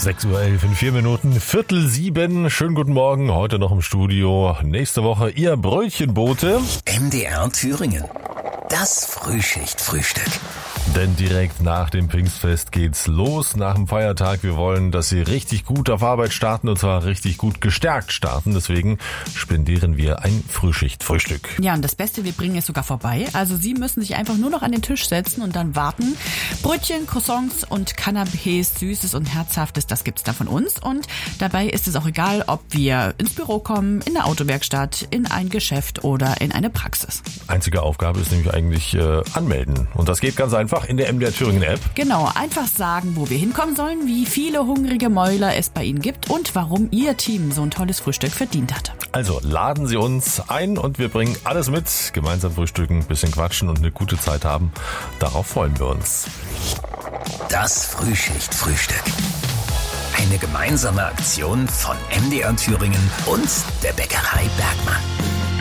6:11 in 4 Minuten, 6:45. Schönen guten Morgen, heute noch im Studio. Nächste Woche Ihr Brötchenbote. MDR Thüringen. Das Frühschicht-Frühstück. Denn direkt nach dem Pfingstfest geht's los, nach dem Feiertag. Wir wollen, dass Sie richtig gut auf Arbeit starten und zwar richtig gut gestärkt starten. Deswegen spendieren wir ein Frühschicht-Frühstück. Ja, und das Beste, wir bringen es sogar vorbei. Also Sie müssen sich einfach nur noch an den Tisch setzen und dann warten. Brötchen, Croissants und Canapés, Süßes und Herzhaftes, das gibt's da von uns. Und dabei ist es auch egal, ob wir ins Büro kommen, in eine Autowerkstatt, in ein Geschäft oder in eine Praxis. Einzige Aufgabe ist nämlich eigentlich anmelden. Und das geht ganz einfach in der MDR Thüringen App. Genau, einfach sagen, wo wir hinkommen sollen, wie viele hungrige Mäuler es bei Ihnen gibt und warum Ihr Team so ein tolles Frühstück verdient hat. Also laden Sie uns ein und wir bringen alles mit. Gemeinsam frühstücken, bisschen quatschen und eine gute Zeit haben. Darauf freuen wir uns. Das Frühschicht-Frühstück. Eine gemeinsame Aktion von MDR Thüringen und der Bäckerei Bergmann.